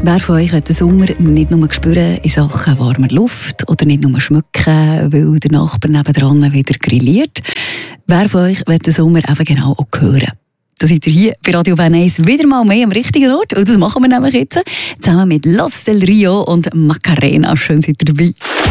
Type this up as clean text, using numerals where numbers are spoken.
Wer von euch wird den Sommer nicht nur spüren in Sachen warmer Luft oder nicht nur schmecken, weil der Nachbar nebendran wieder grilliert? Wer von euch wird den Sommer eben genau auch hören? Da seid ihr hier bei Radio Bern 1 wieder mal mehr am richtigen Ort. Und das machen wir nämlich jetzt zusammen mit Los del Rio und Macarena. Schön seid ihr dabei.